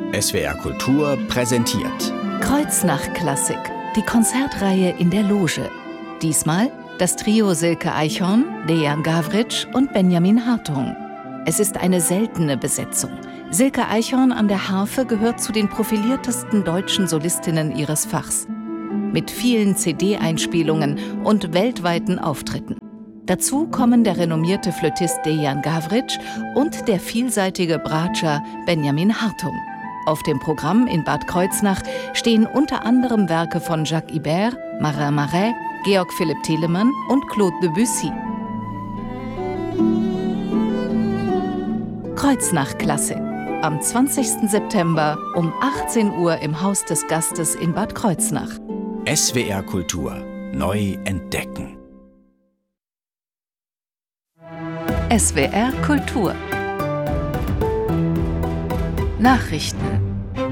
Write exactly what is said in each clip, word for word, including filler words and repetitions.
S W R Kultur präsentiert Kreuznach-Klassik, die Konzertreihe in der Loge. Diesmal das Trio Silke Eichhorn, Dejan Gavric und Benjamin Hartung. Es ist eine seltene Besetzung. Silke Eichhorn an der Harfe gehört zu den profiliertesten deutschen Solistinnen ihres Fachs. Mit vielen C D-Einspielungen und weltweiten Auftritten. Dazu kommen der renommierte Flötist Dejan Gavric und der vielseitige Bratscher Benjamin Hartung. Auf dem Programm in Bad Kreuznach stehen unter anderem Werke von Jacques Ibert, Marin Marais, Georg Philipp Telemann und Claude Debussy. Kreuznach-Klassik am zwanzigsten September um achtzehn Uhr im Haus des Gastes in Bad Kreuznach. S W R Kultur neu entdecken. S W R Kultur Nachrichten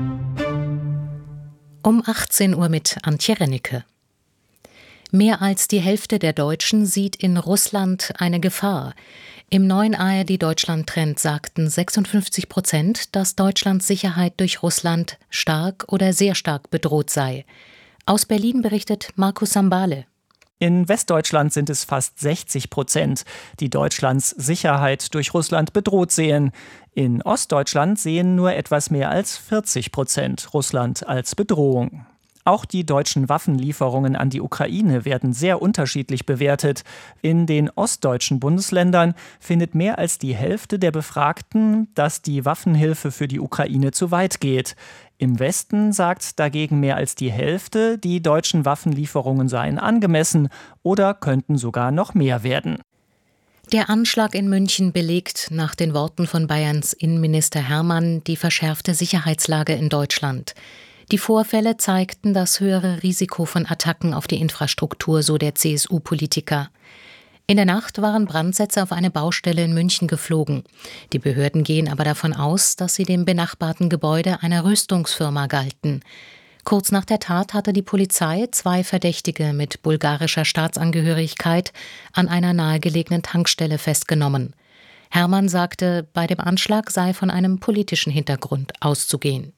um achtzehn Uhr mit Antje Rennecke. Mehr als die Hälfte der Deutschen sieht in Russland eine Gefahr. Im neuen A R D-Deutschland-Trend sagten sechsundfünfzig Prozent, dass Deutschlands Sicherheit durch Russland stark oder sehr stark bedroht sei. Aus Berlin berichtet Markus Sambale. In Westdeutschland sind es fast sechzig Prozent, die Deutschlands Sicherheit durch Russland bedroht sehen. In Ostdeutschland sehen nur etwas mehr als vierzig Prozent Russland als Bedrohung. Auch die deutschen Waffenlieferungen an die Ukraine werden sehr unterschiedlich bewertet. In den ostdeutschen Bundesländern findet mehr als die Hälfte der Befragten, dass die Waffenhilfe für die Ukraine zu weit geht. Im Westen sagt dagegen mehr als die Hälfte, die deutschen Waffenlieferungen seien angemessen oder könnten sogar noch mehr werden. Der Anschlag in München belegt nach den Worten von Bayerns Innenminister Hermann die verschärfte Sicherheitslage in Deutschland. Die Vorfälle zeigten das höhere Risiko von Attacken auf die Infrastruktur, so der C S U-Politiker. In der Nacht waren Brandsätze auf eine Baustelle in München geflogen. Die Behörden gehen aber davon aus, dass sie dem benachbarten Gebäude einer Rüstungsfirma galten. Kurz nach der Tat hatte die Polizei zwei Verdächtige mit bulgarischer Staatsangehörigkeit an einer nahegelegenen Tankstelle festgenommen. Hermann sagte, bei dem Anschlag sei von einem politischen Hintergrund auszugehen.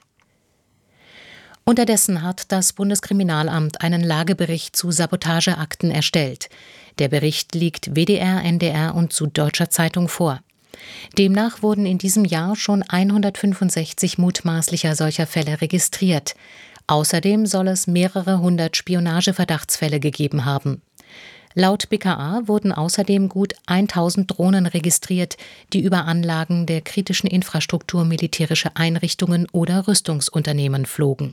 Unterdessen hat das Bundeskriminalamt einen Lagebericht zu Sabotageakten erstellt. Der Bericht liegt W D R, N D R und Süddeutscher Zeitung vor. Demnach wurden in diesem Jahr schon hundertfünfundsechzig mutmaßlicher solcher Fälle registriert. Außerdem soll es mehrere hundert Spionageverdachtsfälle gegeben haben. Laut B K A wurden außerdem gut tausend Drohnen registriert, die über Anlagen der kritischen Infrastruktur militärische Einrichtungen oder Rüstungsunternehmen flogen.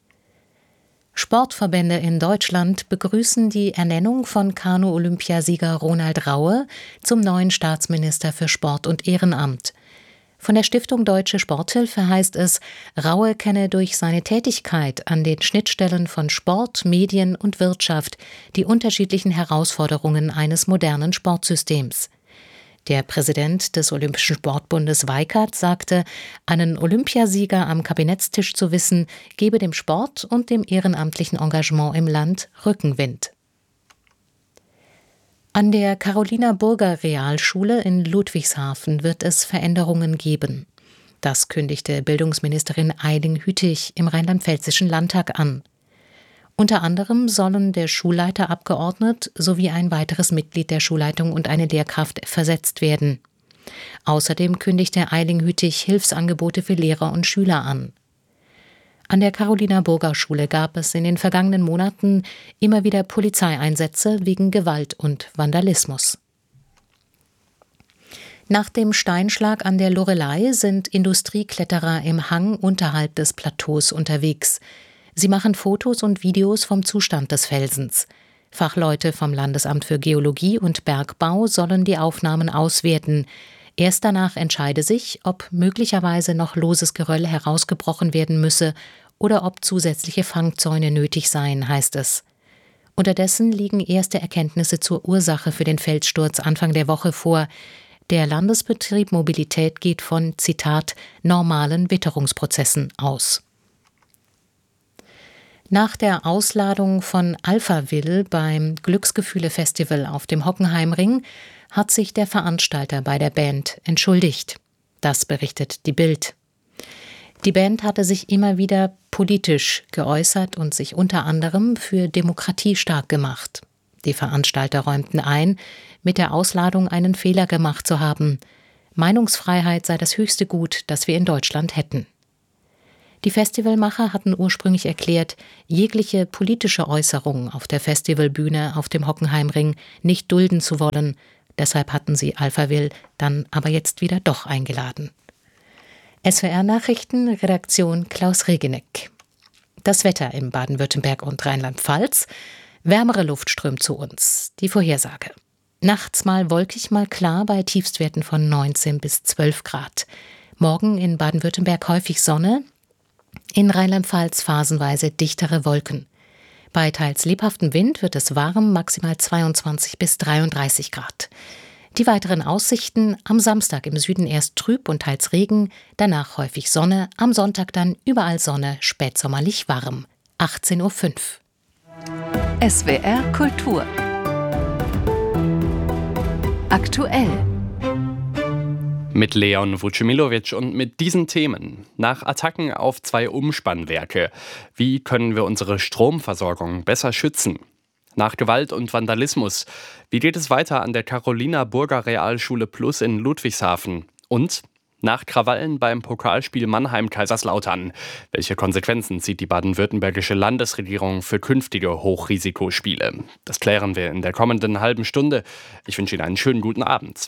Sportverbände in Deutschland begrüßen die Ernennung von Kanu-Olympiasieger Ronald Raue zum neuen Staatsminister für Sport und Ehrenamt. Von der Stiftung Deutsche Sporthilfe heißt es, Raue kenne durch seine Tätigkeit an den Schnittstellen von Sport, Medien und Wirtschaft die unterschiedlichen Herausforderungen eines modernen Sportsystems. Der Präsident des Olympischen Sportbundes Weikert sagte, einen Olympiasieger am Kabinettstisch zu wissen, gebe dem Sport und dem ehrenamtlichen Engagement im Land Rückenwind. An der Carolina-Burger-Realschule in Ludwigshafen wird es Veränderungen geben. Das kündigte Bildungsministerin Eiling Hütig im Rheinland-Pfälzischen Landtag an. Unter anderem sollen der Schulleiter abgeordnet sowie ein weiteres Mitglied der Schulleitung und eine Lehrkraft versetzt werden. Außerdem kündigte Eiling Hütig Hilfsangebote für Lehrer und Schüler an. An der Carolina-Burger-Schule gab es in den vergangenen Monaten immer wieder Polizeieinsätze wegen Gewalt und Vandalismus. Nach dem Steinschlag an der Loreley sind Industriekletterer im Hang unterhalb des Plateaus unterwegs. Sie machen Fotos und Videos vom Zustand des Felsens. Fachleute vom Landesamt für Geologie und Bergbau sollen die Aufnahmen auswerten. Erst danach entscheide sich, ob möglicherweise noch loses Geröll herausgebrochen werden müsse oder ob zusätzliche Fangzäune nötig seien, heißt es. Unterdessen liegen erste Erkenntnisse zur Ursache für den Felssturz Anfang der Woche vor. Der Landesbetrieb Mobilität geht von, Zitat, normalen Witterungsprozessen aus. Nach der Ausladung von Alphaville beim Glücksgefühle-Festival auf dem Hockenheimring hat sich der Veranstalter bei der Band entschuldigt. Das berichtet die Bild. Die Band hatte sich immer wieder politisch geäußert und sich unter anderem für Demokratie stark gemacht. Die Veranstalter räumten ein, mit der Ausladung einen Fehler gemacht zu haben. Meinungsfreiheit sei das höchste Gut, das wir in Deutschland hätten. Die Festivalmacher hatten ursprünglich erklärt, jegliche politische Äußerung auf der Festivalbühne auf dem Hockenheimring nicht dulden zu wollen. Deshalb hatten sie Alphaville dann aber jetzt wieder doch eingeladen. S W R-Nachrichten, Redaktion Klaus Regeneck. Das Wetter in Baden-Württemberg und Rheinland-Pfalz. Wärmere Luft strömt zu uns. Die Vorhersage. Nachts mal wolkig, mal klar bei Tiefstwerten von neunzehn bis zwölf Grad. Morgen in Baden-Württemberg häufig Sonne, in Rheinland-Pfalz phasenweise dichtere Wolken. Bei teils lebhaftem Wind wird es warm, maximal zweiundzwanzig bis dreiunddreißig Grad. Die weiteren Aussichten: am Samstag im Süden erst trüb und teils Regen, danach häufig Sonne, am Sonntag dann überall Sonne, spätsommerlich warm. achtzehn Uhr fünf. S W R Kultur. Aktuell. Mit Leon Vucemilovic und mit diesen Themen. Nach Attacken auf zwei Umspannwerke. Wie können wir unsere Stromversorgung besser schützen? Nach Gewalt und Vandalismus. Wie geht es weiter an der Carolina Burger Realschule Plus in Ludwigshafen? Und nach Krawallen beim Pokalspiel Mannheim-Kaiserslautern. Welche Konsequenzen zieht die baden-württembergische Landesregierung für künftige Hochrisikospiele? Das klären wir in der kommenden halben Stunde. Ich wünsche Ihnen einen schönen guten Abend.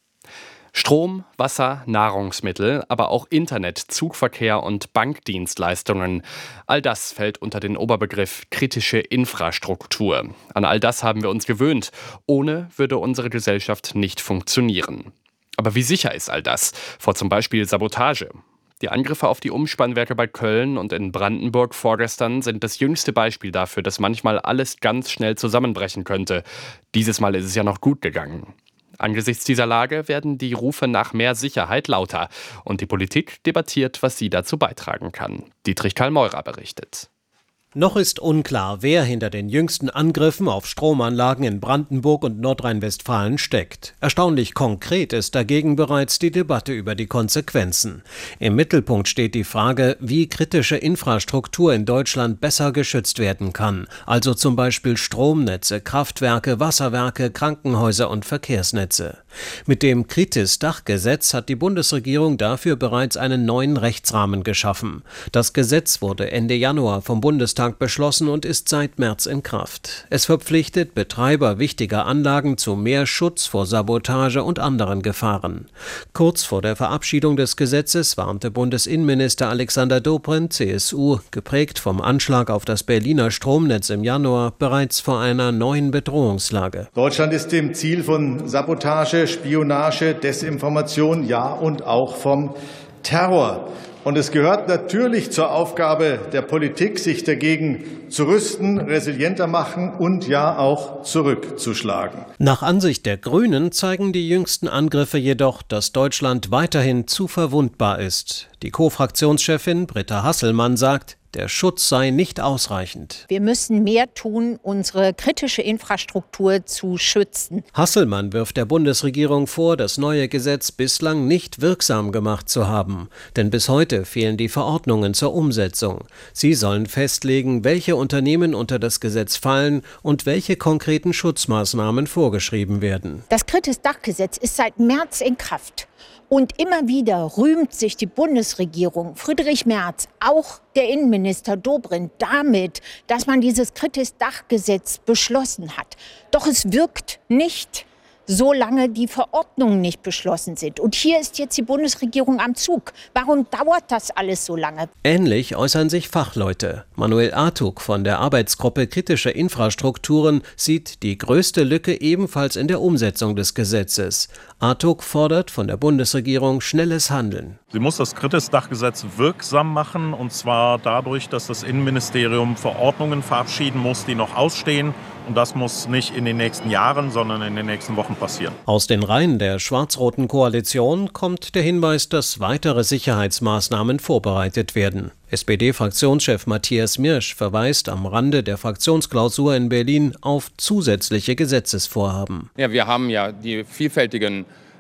Strom, Wasser, Nahrungsmittel, aber auch Internet, Zugverkehr und Bankdienstleistungen. All das fällt unter den Oberbegriff kritische Infrastruktur. An all das haben wir uns gewöhnt. Ohne würde unsere Gesellschaft nicht funktionieren. Aber wie sicher ist all das vor zum Beispiel Sabotage? Die Angriffe auf die Umspannwerke bei Köln und in Brandenburg vorgestern sind das jüngste Beispiel dafür, dass manchmal alles ganz schnell zusammenbrechen könnte. Dieses Mal ist es ja noch gut gegangen. Angesichts dieser Lage werden die Rufe nach mehr Sicherheit lauter und die Politik debattiert, was sie dazu beitragen kann. Dietrich Karl-Meurer berichtet. Noch ist unklar, wer hinter den jüngsten Angriffen auf Stromanlagen in Brandenburg und Nordrhein-Westfalen steckt. Erstaunlich konkret ist dagegen bereits die Debatte über die Konsequenzen. Im Mittelpunkt steht die Frage, wie kritische Infrastruktur in Deutschland besser geschützt werden kann. Also zum Beispiel Stromnetze, Kraftwerke, Wasserwerke, Krankenhäuser und Verkehrsnetze. Mit dem Kritis-Dachgesetz hat die Bundesregierung dafür bereits einen neuen Rechtsrahmen geschaffen. Das Gesetz wurde Ende Januar vom Bundestag beschlossen und ist seit März in Kraft. Es verpflichtet Betreiber wichtiger Anlagen zu mehr Schutz vor Sabotage und anderen Gefahren. Kurz vor der Verabschiedung des Gesetzes warnte Bundesinnenminister Alexander Dobrindt, C S U, geprägt vom Anschlag auf das Berliner Stromnetz im Januar, bereits vor einer neuen Bedrohungslage. Deutschland ist dem Ziel von Sabotage, Spionage, Desinformation, ja und auch vom Terror. Und es gehört natürlich zur Aufgabe der Politik, sich dagegen zu rüsten, resilienter machen und ja auch zurückzuschlagen. Nach Ansicht der Grünen zeigen die jüngsten Angriffe jedoch, dass Deutschland weiterhin zu verwundbar ist. Die Co-Fraktionschefin Britta Hasselmann sagt, der Schutz sei nicht ausreichend. Wir müssen mehr tun, unsere kritische Infrastruktur zu schützen. Hasselmann wirft der Bundesregierung vor, das neue Gesetz bislang nicht wirksam gemacht zu haben. Denn bis heute fehlen die Verordnungen zur Umsetzung. Sie sollen festlegen, welche Unternehmen unter das Gesetz fallen und welche konkreten Schutzmaßnahmen vorgeschrieben werden. Das Kritis-Dachgesetz ist seit März in Kraft. Und immer wieder rühmt sich die Bundesregierung, Friedrich Merz, auch der Innenminister Dobrindt, damit, dass man dieses Kritis-Dachgesetz beschlossen hat. Doch es wirkt nicht, solange die Verordnungen nicht beschlossen sind. Und hier ist jetzt die Bundesregierung am Zug. Warum dauert das alles so lange? Ähnlich äußern sich Fachleute. Manuel Artuk von der Arbeitsgruppe Kritische Infrastrukturen sieht die größte Lücke ebenfalls in der Umsetzung des Gesetzes. Artuk fordert von der Bundesregierung schnelles Handeln. Sie muss das Kritis-Dachgesetz wirksam machen, und zwar dadurch, dass das Innenministerium Verordnungen verabschieden muss, die noch ausstehen. Und das muss nicht in den nächsten Jahren, sondern in den nächsten Wochen passieren. Aus den Reihen der schwarz-roten Koalition kommt der Hinweis, dass weitere Sicherheitsmaßnahmen vorbereitet werden. S P D-Fraktionschef Matthias Mirsch verweist am Rande der Fraktionsklausur in Berlin auf zusätzliche Gesetzesvorhaben. Ja, wir haben ja die vielfältigen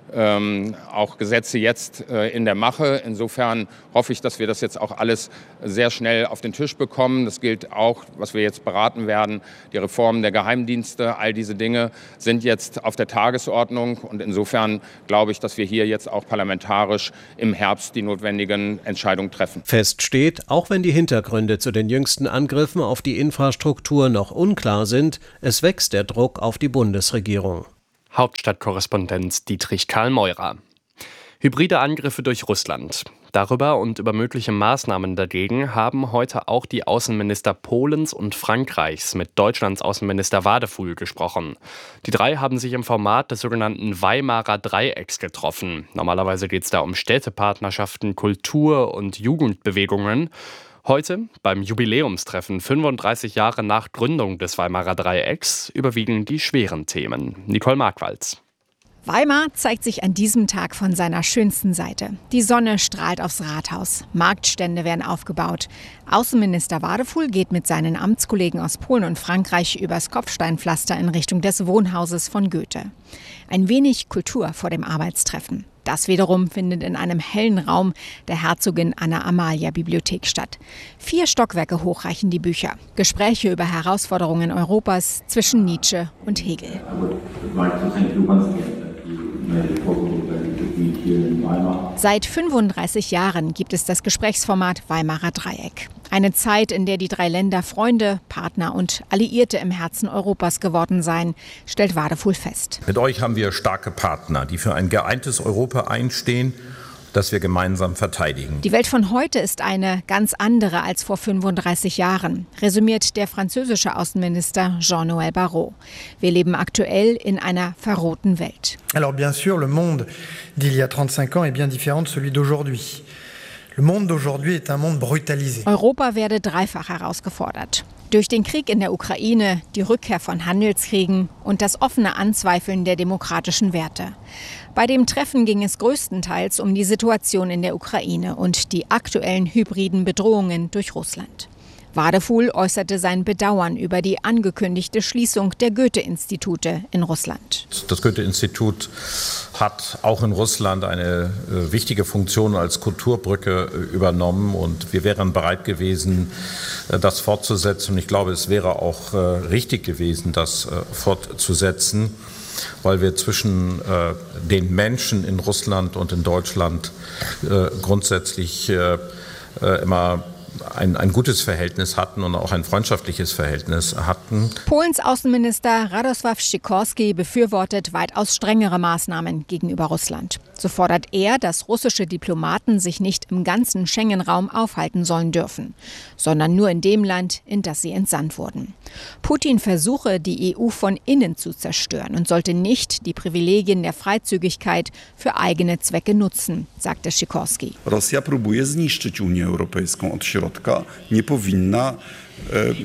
ähm, auch Gesetze jetzt äh, in der Mache. Insofern hoffe ich, dass wir das jetzt auch alles sehr schnell auf den Tisch bekommen. Das gilt auch, was wir jetzt beraten werden, die Reform der Geheimdienste. All diese Dinge sind jetzt auf der Tagesordnung. Und insofern glaube ich, dass wir hier jetzt auch parlamentarisch im Herbst die notwendigen Entscheidungen treffen. Fest steht, auch wenn die Hintergründe zu den jüngsten Angriffen auf die Infrastruktur noch unklar sind, es wächst der Druck auf die Bundesregierung. Hauptstadtkorrespondent Dietrich Karl Meurer. Hybride Angriffe durch Russland. Darüber und über mögliche Maßnahmen dagegen haben heute auch die Außenminister Polens und Frankreichs mit Deutschlands Außenminister Wadefuhl gesprochen. Die drei haben sich im Format des sogenannten Weimarer Dreiecks getroffen. Normalerweise geht es da um Städtepartnerschaften, Kultur- und Jugendbewegungen. Heute, beim Jubiläumstreffen fünfunddreißig Jahre nach Gründung des Weimarer Dreiecks, überwiegen die schweren Themen. Nicole Markwalz. Weimar zeigt sich an diesem Tag von seiner schönsten Seite. Die Sonne strahlt aufs Rathaus. Marktstände werden aufgebaut. Außenminister Wadefuhl geht mit seinen Amtskollegen aus Polen und Frankreich übers Kopfsteinpflaster in Richtung des Wohnhauses von Goethe. Ein wenig Kultur vor dem Arbeitstreffen. Das wiederum findet in einem hellen Raum der Herzogin Anna-Amalia-Bibliothek statt. Vier Stockwerke hoch reichen die Bücher. Gespräche über Herausforderungen Europas zwischen Nietzsche und Hegel. Seit fünfunddreißig Jahren gibt es das Gesprächsformat Weimarer Dreieck. Eine Zeit, in der die drei Länder Freunde, Partner und Alliierte im Herzen Europas geworden seien, stellt Wadefuhl fest. Mit euch haben wir starke Partner, die für ein geeintes Europa einstehen, das wir gemeinsam verteidigen. Die Welt von heute ist eine ganz andere als vor fünfunddreißig Jahren, resümiert der französische Außenminister Jean-Noël Barrot. Wir leben aktuell in einer verrohten Welt. Alors bien sûr, le monde d'il y a trente-cinq ans est bien différent de celui d'aujourd'hui. Le monde d'aujourd'hui est un monde brutalisé. Europa werde dreifach herausgefordert. Durch den Krieg in der Ukraine, die Rückkehr von Handelskriegen und das offene Anzweifeln der demokratischen Werte. Bei dem Treffen ging es größtenteils um die Situation in der Ukraine und die aktuellen hybriden Bedrohungen durch Russland. Wadefuhl äußerte sein Bedauern über die angekündigte Schließung der Goethe-Institute in Russland. Das Goethe-Institut hat auch in Russland eine äh, wichtige Funktion als Kulturbrücke äh, übernommen und wir wären bereit gewesen, äh, das fortzusetzen. Und ich glaube, es wäre auch äh, richtig gewesen, das äh, fortzusetzen, weil wir zwischen äh, den Menschen in Russland und in Deutschland äh, grundsätzlich äh, äh, immer Ein, ein gutes Verhältnis hatten und auch ein freundschaftliches Verhältnis hatten. Polens Außenminister Radosław Sikorski befürwortet weitaus strengere Maßnahmen gegenüber Russland. So fordert er, dass russische Diplomaten sich nicht im ganzen Schengen-Raum aufhalten sollen dürfen, sondern nur in dem Land, in das sie entsandt wurden. Putin versuche, die E U von innen zu zerstören und sollte nicht die Privilegien der Freizügigkeit für eigene Zwecke nutzen, sagte Sikorski. Rosja próbuje zniszczyć Unię Europejską od środka, nie powinna e, e,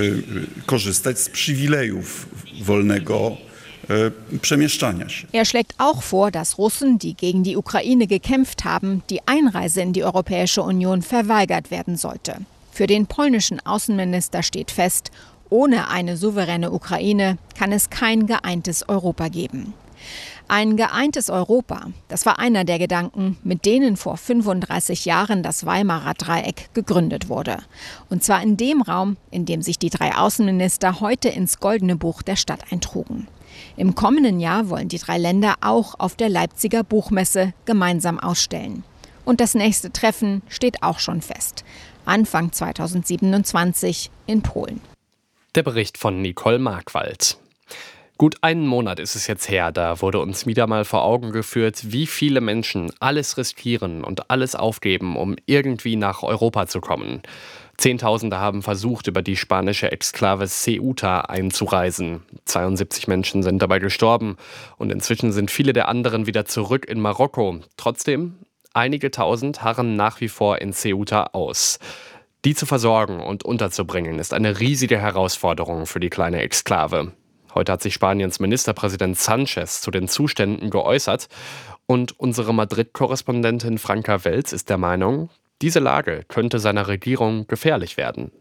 korzystać z przywilejów wolnego przemieszczania się. Er schlägt auch vor, dass Russen, die gegen die Ukraine gekämpft haben, die Einreise in die Europäische Union verweigert werden sollte. Für den polnischen Außenminister steht fest, ohne eine souveräne Ukraine kann es kein geeintes Europa geben. Ein geeintes Europa, das war einer der Gedanken, mit denen vor fünfunddreißig Jahren das Weimarer Dreieck gegründet wurde. Und zwar in dem Raum, in dem sich die drei Außenminister heute ins Goldene Buch der Stadt eintrugen. Im kommenden Jahr wollen die drei Länder auch auf der Leipziger Buchmesse gemeinsam ausstellen. Und das nächste Treffen steht auch schon fest. Anfang zweitausendsiebenundzwanzig in Polen. Der Bericht von Nicole Markwalz. Gut einen Monat ist es jetzt her, da wurde uns wieder mal vor Augen geführt, wie viele Menschen alles riskieren und alles aufgeben, um irgendwie nach Europa zu kommen. Zehntausende haben versucht, über die spanische Exklave Ceuta einzureisen. zweiundsiebzig Menschen sind dabei gestorben und inzwischen sind viele der anderen wieder zurück in Marokko. Trotzdem, einige Tausend harren nach wie vor in Ceuta aus. Die zu versorgen und unterzubringen, ist eine riesige Herausforderung für die kleine Exklave. Heute hat sich Spaniens Ministerpräsident Sánchez zu den Zuständen geäußert und unsere Madrid-Korrespondentin Franka Welz ist der Meinung, diese Lage könnte seiner Regierung gefährlich werden.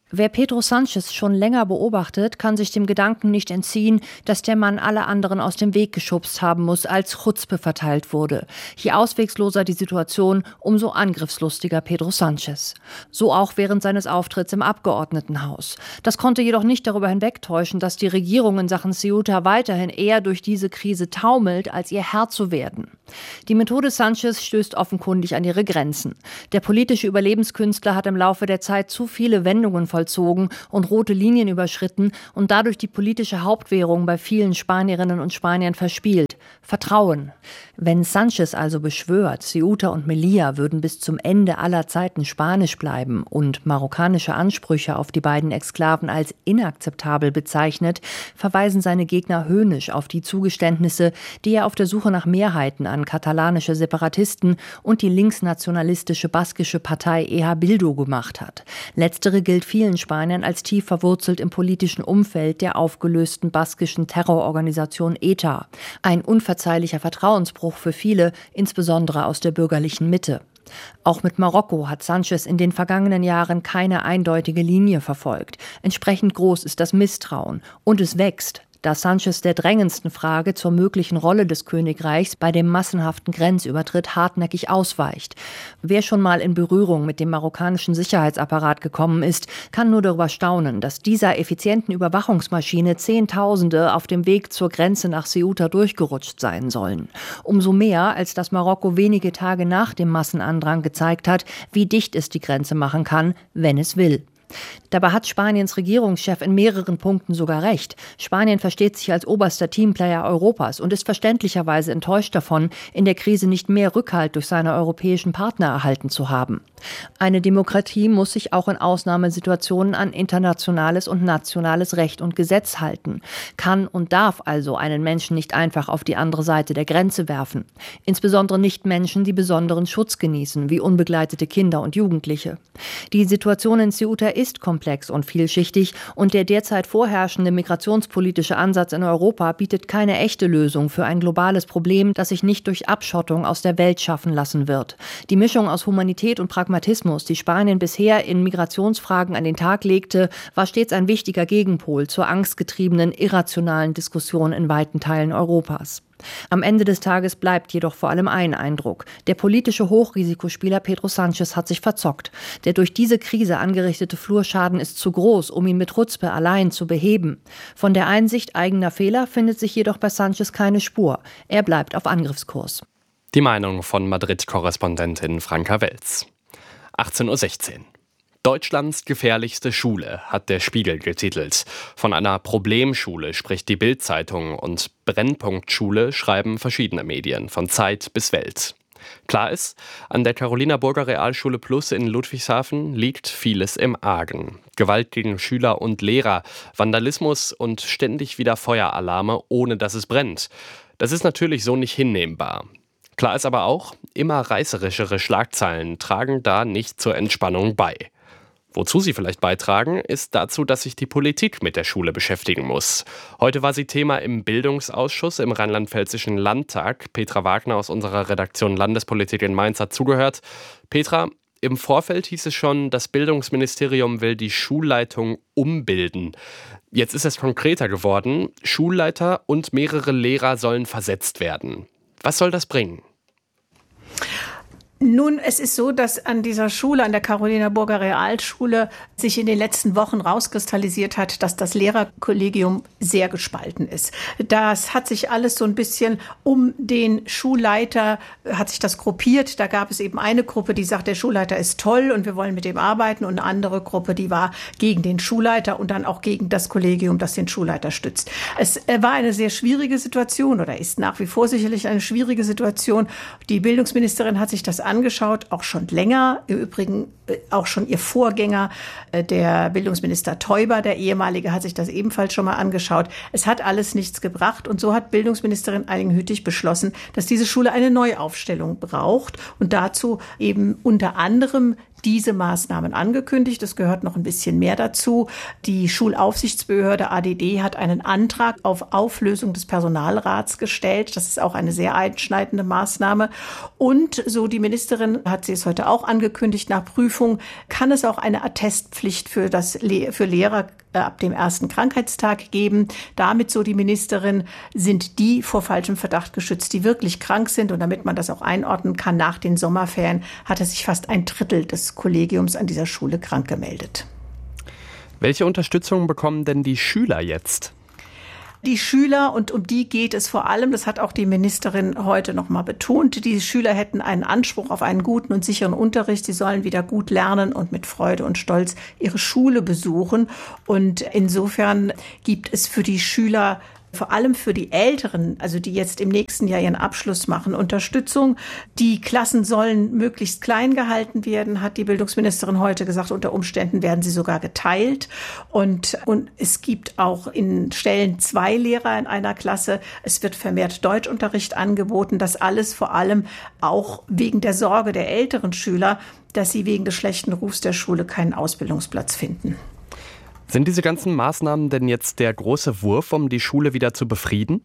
Wer Pedro Sánchez schon länger beobachtet, kann sich dem Gedanken nicht entziehen, dass der Mann alle anderen aus dem Weg geschubst haben muss, als Chutzpe verteilt wurde. Je auswegsloser die Situation, umso angriffslustiger Pedro Sánchez. So auch während seines Auftritts im Abgeordnetenhaus. Das konnte jedoch nicht darüber hinwegtäuschen, dass die Regierung in Sachen Ceuta weiterhin eher durch diese Krise taumelt, als ihr Herr zu werden. Die Methode Sánchez stößt offenkundig an ihre Grenzen. Der politische Überlebenskünstler hat im Laufe der Zeit zu viele Wendungen vollzogen und rote Linien überschritten und dadurch die politische Hauptwährung bei vielen Spanierinnen und Spaniern verspielt: Vertrauen. Wenn Sánchez also beschwört, Ceuta und Melilla würden bis zum Ende aller Zeiten spanisch bleiben und marokkanische Ansprüche auf die beiden Exklaven als inakzeptabel bezeichnet, verweisen seine Gegner höhnisch auf die Zugeständnisse, die er auf der Suche nach Mehrheiten an katalanische Separatisten und die linksnationalistische baskische Partei E H Bildu gemacht hat. Letztere gilt vielen Spaniern als tief verwurzelt im politischen Umfeld der aufgelösten baskischen Terrororganisation E T A. Ein unverzeihlicher Vertrauensbruch für viele, insbesondere aus der bürgerlichen Mitte. Auch mit Marokko hat Sánchez in den vergangenen Jahren keine eindeutige Linie verfolgt. Entsprechend groß ist das Misstrauen. Und es wächst, da Sánchez der drängendsten Frage zur möglichen Rolle des Königreichs bei dem massenhaften Grenzübertritt hartnäckig ausweicht. Wer schon mal in Berührung mit dem marokkanischen Sicherheitsapparat gekommen ist, kann nur darüber staunen, dass dieser effizienten Überwachungsmaschine Zehntausende auf dem Weg zur Grenze nach Ceuta durchgerutscht sein sollen. Umso mehr, als dass Marokko wenige Tage nach dem Massenandrang gezeigt hat, wie dicht es die Grenze machen kann, wenn es will. Dabei hat Spaniens Regierungschef in mehreren Punkten sogar recht. Spanien versteht sich als oberster Teamplayer Europas und ist verständlicherweise enttäuscht davon, in der Krise nicht mehr Rückhalt durch seine europäischen Partner erhalten zu haben. Eine Demokratie muss sich auch in Ausnahmesituationen an internationales und nationales Recht und Gesetz halten, kann und darf also einen Menschen nicht einfach auf die andere Seite der Grenze werfen. Insbesondere nicht Menschen, die besonderen Schutz genießen, wie unbegleitete Kinder und Jugendliche. Die Situation in Ceuta ist komplex und vielschichtig und der derzeit vorherrschende migrationspolitische Ansatz in Europa bietet keine echte Lösung für ein globales Problem, das sich nicht durch Abschottung aus der Welt schaffen lassen wird. Die Mischung aus Humanität und Pragmatismus, die Spanien bisher in Migrationsfragen an den Tag legte, war stets ein wichtiger Gegenpol zur angstgetriebenen, irrationalen Diskussion in weiten Teilen Europas. Am Ende des Tages bleibt jedoch vor allem ein Eindruck: Der politische Hochrisikospieler Pedro Sánchez hat sich verzockt. Der durch diese Krise angerichtete Flurschaden ist zu groß, um ihn mit Chutzpe allein zu beheben. Von der Einsicht eigener Fehler findet sich jedoch bei Sánchez keine Spur. Er bleibt auf Angriffskurs. Die Meinung von Madrid-Korrespondentin Franka Welz. achtzehn Uhr sechzehn. Deutschlands gefährlichste Schule, hat der Spiegel getitelt. Von einer Problemschule spricht die Bild-Zeitung und Brennpunktschule schreiben verschiedene Medien, von Zeit bis Welt. Klar ist, an der Carolina-Burger Realschule Plus in Ludwigshafen liegt vieles im Argen. Gewalt gegen Schüler und Lehrer, Vandalismus und ständig wieder Feueralarme, ohne dass es brennt. Das ist natürlich so nicht hinnehmbar. Klar ist aber auch, immer reißerischere Schlagzeilen tragen da nicht zur Entspannung bei. Wozu sie vielleicht beitragen, ist dazu, dass sich die Politik mit der Schule beschäftigen muss. Heute war sie Thema im Bildungsausschuss im Rheinland-Pfälzischen Landtag. Petra Wagner aus unserer Redaktion Landespolitik in Mainz hat zugehört. Petra, im Vorfeld hieß es schon, das Bildungsministerium will die Schulleitung umbilden. Jetzt ist es konkreter geworden. Schulleiter und mehrere Lehrer sollen versetzt werden. Was soll das bringen? Nun, es ist so, dass an dieser Schule, an der Carolina-Burger Realschule, sich in den letzten Wochen rauskristallisiert hat, dass das Lehrerkollegium sehr gespalten ist. Das hat sich alles so ein bisschen um den Schulleiter, hat sich das gruppiert. Da gab es eben eine Gruppe, die sagt, der Schulleiter ist toll und wir wollen mit ihm arbeiten, und eine andere Gruppe, die war gegen den Schulleiter und dann auch gegen das Kollegium, das den Schulleiter stützt. Es war eine sehr schwierige Situation oder ist nach wie vor sicherlich eine schwierige Situation. Die Bildungsministerin hat sich das angeschaut, auch schon länger. Im Übrigen auch schon ihr Vorgänger, der Bildungsminister Teuber, der ehemalige, hat sich das ebenfalls schon mal angeschaut. Es hat alles nichts gebracht, und so hat Bildungsministerin Eiling-Hüttig beschlossen, dass diese Schule eine Neuaufstellung braucht und dazu eben unter anderem diese Maßnahmen angekündigt. Es gehört noch ein bisschen mehr dazu. Die Schulaufsichtsbehörde A D D hat einen Antrag auf Auflösung des Personalrats gestellt. Das ist auch eine sehr einschneidende Maßnahme. Und so die Ministerin hat sie es heute auch angekündigt, nach Prüfung kann es auch eine Attestpflicht für, das, für Lehrer ab dem ersten Krankheitstag geben. Damit, so die Ministerin, sind die vor falschem Verdacht geschützt, die wirklich krank sind. Und damit man das auch einordnen kann, nach den Sommerferien hatte sich fast ein Drittel des Kollegiums an dieser Schule krank gemeldet. Welche Unterstützung bekommen denn die Schüler jetzt? Die Schüler, und um die geht es vor allem, das hat auch die Ministerin heute noch mal betont, die Schüler hätten einen Anspruch auf einen guten und sicheren Unterricht. Sie sollen wieder gut lernen und mit Freude und Stolz ihre Schule besuchen. Und insofern gibt es für die Schüler, vor allem für die Älteren, also die jetzt im nächsten Jahr ihren Abschluss machen, Unterstützung. Die Klassen sollen möglichst klein gehalten werden, hat die Bildungsministerin heute gesagt. Unter Umständen werden sie sogar geteilt. Und, und es gibt auch in Stellen zwei Lehrer in einer Klasse. Es wird vermehrt Deutschunterricht angeboten. Das alles vor allem auch wegen der Sorge der älteren Schüler, dass sie wegen des schlechten Rufs der Schule keinen Ausbildungsplatz finden. Sind diese ganzen Maßnahmen denn jetzt der große Wurf, um die Schule wieder zu befrieden?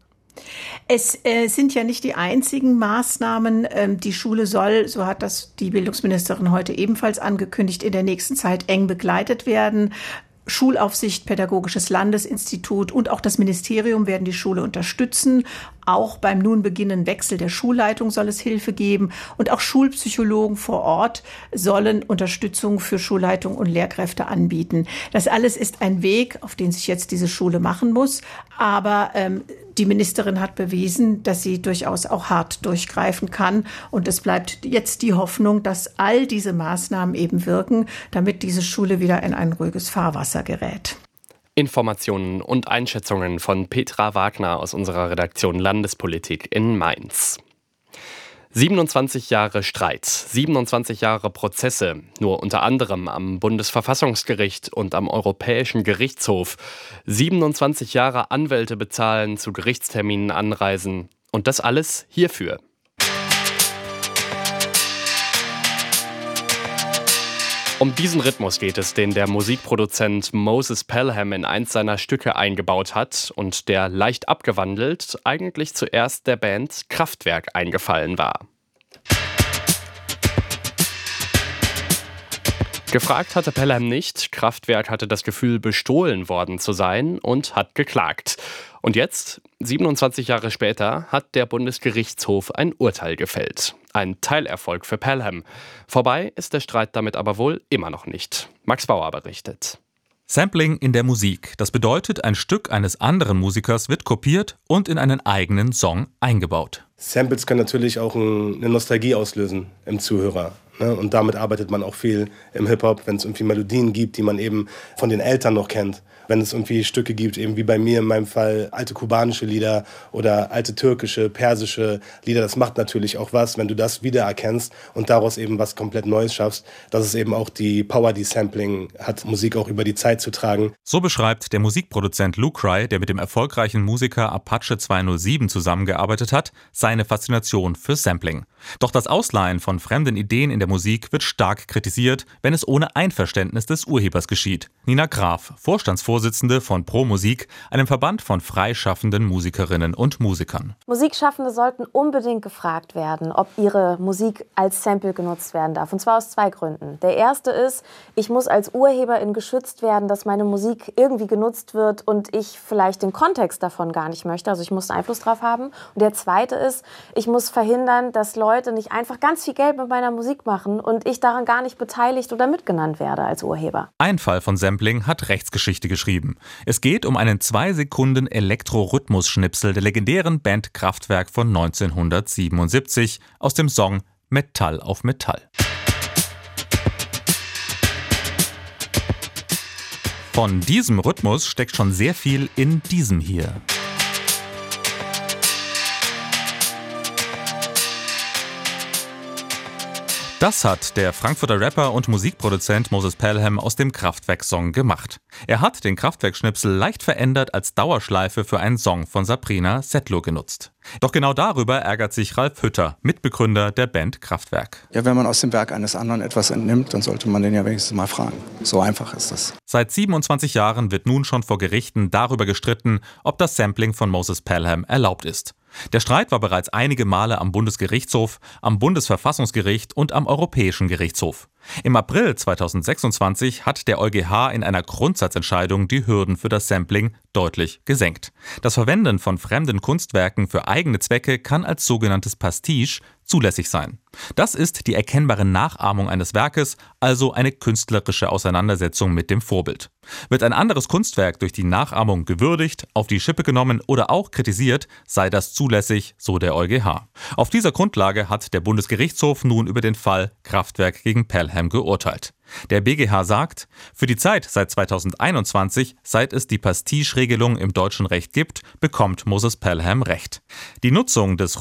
Es äh, sind ja nicht die einzigen Maßnahmen. Ähm, die Schule soll, so hat das die Bildungsministerin heute ebenfalls angekündigt, in der nächsten Zeit eng begleitet werden. Schulaufsicht, Pädagogisches Landesinstitut und auch das Ministerium werden die Schule unterstützen. Auch beim nun beginnenden Wechsel der Schulleitung soll es Hilfe geben. Und auch Schulpsychologen vor Ort sollen Unterstützung für Schulleitung und Lehrkräfte anbieten. Das alles ist ein Weg, auf den sich jetzt diese Schule machen muss. Aber ähm, die Ministerin hat bewiesen, dass sie durchaus auch hart durchgreifen kann. Und es bleibt jetzt die Hoffnung, dass all diese Maßnahmen eben wirken, damit diese Schule wieder in ein ruhiges Fahrwasser gerät. Informationen und Einschätzungen von Petra Wagner aus unserer Redaktion Landespolitik in Mainz. siebenundzwanzig Jahre Streit, siebenundzwanzig Jahre Prozesse, nur unter anderem am Bundesverfassungsgericht und am Europäischen Gerichtshof. siebenundzwanzig Jahre Anwälte bezahlen, zu Gerichtsterminen anreisen. Und das alles hierfür. Um diesen Rhythmus geht es, den der Musikproduzent Moses Pelham in eins seiner Stücke eingebaut hat und der leicht abgewandelt eigentlich zuerst der Band Kraftwerk eingefallen war. Gefragt hatte Pelham nicht, Kraftwerk hatte das Gefühl, bestohlen worden zu sein und hat geklagt. Und jetzt, siebenundzwanzig Jahre später, hat der Bundesgerichtshof ein Urteil gefällt. Ein Teilerfolg für Pelham. Vorbei ist der Streit damit aber wohl immer noch nicht. Max Bauer berichtet. Sampling in der Musik. Das bedeutet, ein Stück eines anderen Musikers wird kopiert und in einen eigenen Song eingebaut. Samples können natürlich auch eine Nostalgie auslösen im Zuhörer. Ne? Und damit arbeitet man auch viel im Hip-Hop, wenn es irgendwie Melodien gibt, die man eben von den Eltern noch kennt. Wenn es irgendwie Stücke gibt, eben wie bei mir in meinem Fall, alte kubanische Lieder oder alte türkische, persische Lieder, das macht natürlich auch was, wenn du das wiedererkennst und daraus eben was komplett Neues schaffst. Das ist eben auch die Power, die Sampling hat, Musik auch über die Zeit zu tragen. So beschreibt der Musikproduzent Lucry, der mit dem erfolgreichen Musiker Apache zweihundertsieben zusammengearbeitet hat, seine Faszination für Sampling. Doch das Ausleihen von fremden Ideen in der Musik wird stark kritisiert, wenn es ohne Einverständnis des Urhebers geschieht. Nina Graf, Vorstandsvorsitzende von Pro Musik, einem Verband von freischaffenden Musikerinnen und Musikern. Musikschaffende sollten unbedingt gefragt werden, ob ihre Musik als Sample genutzt werden darf. Und zwar aus zwei Gründen. Der erste ist, ich muss als Urheberin geschützt werden, dass meine Musik irgendwie genutzt wird und ich vielleicht den Kontext davon gar nicht möchte. Also ich muss einen Einfluss drauf haben. Und der zweite ist, ich muss verhindern, dass Leute nicht einfach ganz viel Geld mit meiner Musik machen und ich daran gar nicht beteiligt oder mitgenannt werde als Urheber. Ein Fall von Sampling hat Rechtsgeschichte geschrieben. Es geht um einen zwei Sekunden Elektro-Rhythmus-Schnipsel der legendären Band Kraftwerk von neunzehnhundertsiebenundsiebzig aus dem Song Metall auf Metall. Von diesem Rhythmus steckt schon sehr viel in diesem hier. Das hat der Frankfurter Rapper und Musikproduzent Moses Pelham aus dem Kraftwerk-Song gemacht. Er hat den Kraftwerk-Schnipsel leicht verändert als Dauerschleife für einen Song von Sabrina Settler genutzt. Doch genau darüber ärgert sich Ralf Hütter, Mitbegründer der Band Kraftwerk. Ja, wenn man aus dem Werk eines anderen etwas entnimmt, dann sollte man den ja wenigstens mal fragen. So einfach ist das. Seit siebenundzwanzig Jahren wird nun schon vor Gerichten darüber gestritten, ob das Sampling von Moses Pelham erlaubt ist. Der Streit war bereits einige Male am Bundesgerichtshof, am Bundesverfassungsgericht und am Europäischen Gerichtshof. Im April zweitausendsechsundzwanzig hat der EuGH in einer Grundsatzentscheidung die Hürden für das Sampling deutlich gesenkt. Das Verwenden von fremden Kunstwerken für eigene Zwecke kann als sogenanntes Pastiche zulässig sein. Das ist die erkennbare Nachahmung eines Werkes, also eine künstlerische Auseinandersetzung mit dem Vorbild. Wird ein anderes Kunstwerk durch die Nachahmung gewürdigt, auf die Schippe genommen oder auch kritisiert, sei das zulässig, so der EuGH. Auf dieser Grundlage hat der Bundesgerichtshof nun über den Fall Kraftwerk gegen Pelham geurteilt. Der B G H sagt, für die Zeit seit zweitausendeinundzwanzig, seit es die Pastiche-Regelung im deutschen Recht gibt, bekommt Moses Pelham Recht. Die Nutzung des